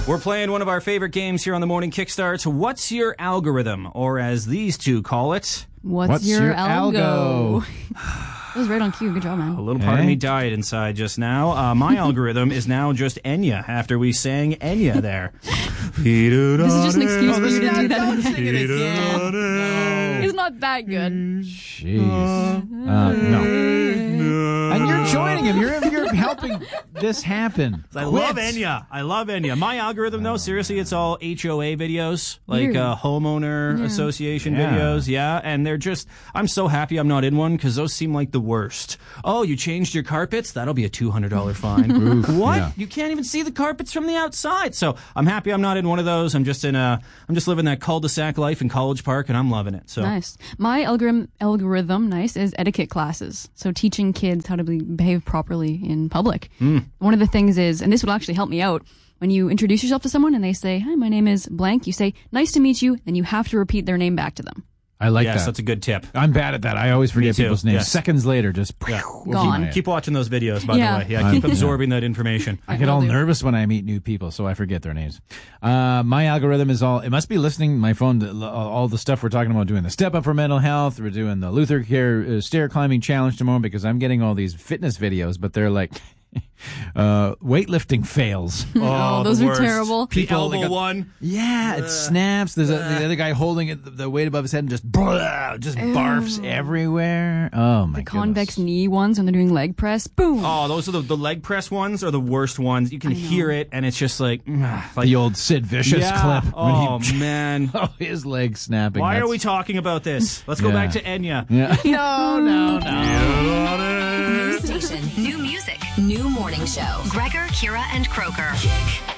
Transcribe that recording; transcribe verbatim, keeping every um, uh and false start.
We're playing one of our favorite games here on the Morning Kickstart. What's your algorithm? Or as these two call it, What's, What's your, your algo? algo? That was right on cue. Good job, man. a little part of Hey. me died inside just now. Uh, my algorithm is now just Enya after we sang Enya there. This is just an excuse for you to do that again. Sing it again. It's not that good. Jeez. Uh, no. And you're joining him. You're you're helping this happen. I Quit. love Enya. I love Enya. My algorithm, though, seriously, it's all H O A videos, like Weird. uh, homeowner Yeah. association Yeah. videos. Yeah, and they're just, I'm so happy I'm not in one because those seem like the worst. Oh, you changed your carpets? That'll be a two hundred dollars fine. What? yeah. You can't even see the carpets from the outside. So I'm happy I'm not in one of those. I'm just in a, I'm just living that cul-de-sac life in College Park, and I'm loving it. So Nice. My algorithm, algorithm, nice, is etiquette classes. So teaching kids how to be, behave properly in public. Mm. One of the things is, and this will actually help me out, when you introduce yourself to someone and they say, hi, my name is blank, you say, nice to meet you, then you have to repeat their name back to them. I like yes, that. that's a good tip. I'm bad at that. I always forget too. people's names. Yes. Seconds later, just Yeah. Gone. Keep watching those videos, by Yeah. the way. Yeah, keep Um, absorbing that information. I get will all do. nervous when I meet new people, so I forget their names. Uh, my algorithm is all, it must be listening, my phone, to all the stuff we're talking about doing. The Step Up for Mental Health, we're doing the Luther Care uh, Stair Climbing Challenge tomorrow because I'm getting all these fitness videos, but they're like uh, weightlifting fails. Oh, those the are worst. terrible. The People, they elbow got- one. Yeah, it snaps. There's a, the other guy holding it, the, the weight above his head, and just blah, just barfs everywhere. Oh my The convex goodness. knee ones when they're doing leg press, boom. Oh, those are the, the leg press ones are the worst ones. You can I know. hear it, and it's just like, mm, like The old Sid Vicious yeah. clip. Oh, when he, man. oh, his leg snapping. Why are That's- we talking about this? Let's go Yeah. back to Enya. Yeah. No, no, no. New station, new music, new morning show. Gregor, Kira, and Croker.